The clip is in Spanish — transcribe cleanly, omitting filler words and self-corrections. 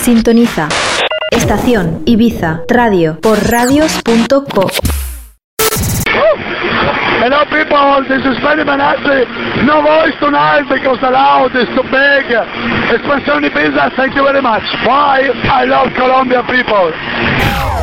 Sintoniza Estación Ibiza Radio por radios.co. Hello people, this is Freddy Manassi. No voice tonight because the loud is too big. Espansione Ibiza, thank you very much. Bye, I love Colombia people.